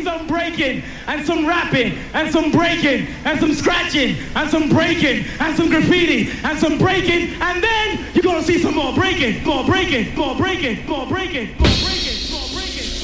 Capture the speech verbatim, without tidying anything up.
see some breaking and some rapping and some breaking and some scratching and some breaking and some graffiti and some breaking, and then you're gonna see some more breaking, more breaking, more breaking, more breaking, more breaking.